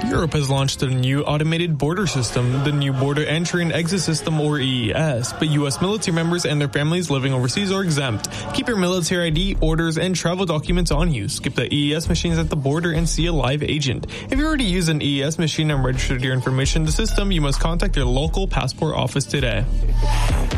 Europe has launched a new automated border system, the new Border Entry and Exit System, or EES, but U.S. military members and their families living overseas are exempt. Keep your military ID, orders, and travel documents on you. Skip the EES machines at the border and see a live agent. If you already use an EES machine and registered your information in the system, you must contact your local passport office today.